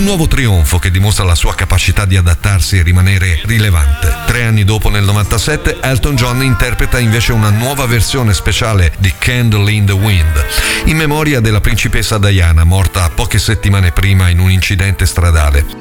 nuovo trionfo che dimostra la sua capacità di adattarsi e rimanere rilevante. 3 anni dopo, nel 97, Elton John interpreta invece una nuova versione speciale di Candle in the Wind, in memoria della principessa Diana, morta poche settimane prima in un incidente stradale.